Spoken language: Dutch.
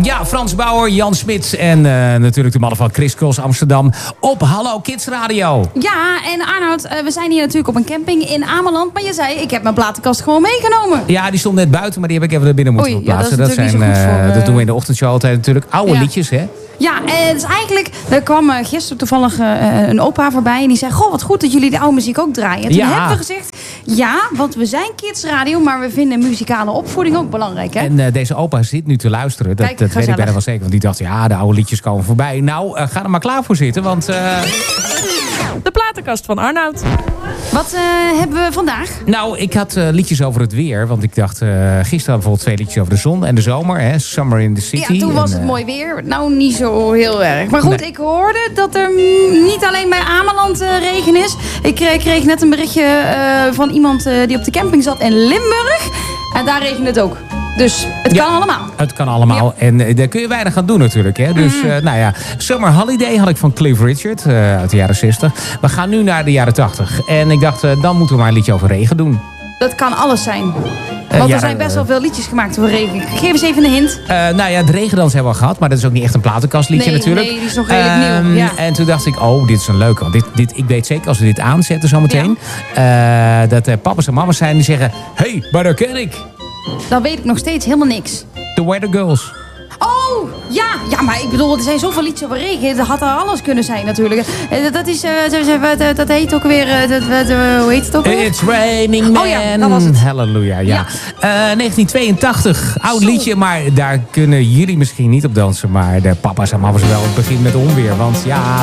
Ja, Frans Bauer, Jan Smit en natuurlijk de mannen van Chris Cross Amsterdam op Hallo Kids Radio. Ja, en Arnoud, we zijn hier natuurlijk op een camping in Ameland. Maar je zei, ik heb mijn platenkast gewoon meegenomen. Ja, die stond net buiten, maar die heb ik even er binnen moeten verplaatsen. Ja, dat doen we in de ochtendshow altijd natuurlijk. Oude liedjes, hè? Ja, het is eigenlijk... Er kwam gisteren toevallig een opa voorbij en die zei... Goh, wat goed dat jullie de oude muziek ook draaien. En toen hebben we gezegd... Ja, want we zijn Kids Radio, maar we vinden muzikale opvoeding ook belangrijk, hè? En deze opa zit nu te luisteren. Dat weet ik bijna wel zeker. Want die dacht, ja, de oude liedjes komen voorbij. Nou, ga er maar klaar voor zitten, want... De platenkast van Arnoud. Wat hebben we vandaag? Nou, ik had liedjes over het weer. Want ik dacht, gisteren hadden bijvoorbeeld 2 liedjes over de zon en de zomer. Hè? Summer in the City. Ja, toen was het mooi weer. Nou, niet zo heel erg. Maar goed, ik hoorde dat er niet alleen bij Ameland regen is. Ik kreeg net een berichtje van iemand die op de camping zat in Limburg. En daar regent het ook. Dus het kan allemaal. Het kan allemaal. Ja. En daar kun je weinig aan doen natuurlijk. Hè? Dus nou ja, Summer Holiday had ik van Cliff Richard uit de jaren 60. We gaan nu naar de jaren 80. En ik dacht, dan moeten we maar een liedje over regen doen. Dat kan alles zijn. Want er zijn best wel veel liedjes gemaakt over regen. Geef eens even een hint. Nou ja, de regendans hebben we al gehad. Maar dat is ook niet echt een platenkastliedje natuurlijk. Nee, die is nog redelijk nieuw. Ja. En toen dacht ik, oh, dit is een leuke. Ik weet zeker, als we dit aanzetten zometeen... Ja. Dat papa's en mama's zijn die zeggen... Hey, maar dat ken ik. Dan weet ik nog steeds helemaal niks. The Weather Girls. Oh, ja, maar ik bedoel, er zijn zoveel liedjes over regen. Dat had er alles kunnen zijn natuurlijk. Dat is, dat heet ook weer, hoe heet het ook weer? It's Raining Man. Oh ja, dat was het. Halleluja, ja. 1982, oud liedje, maar daar kunnen jullie misschien niet op dansen. Maar de papa's en mama's wel. Het begint met onweer, want ja...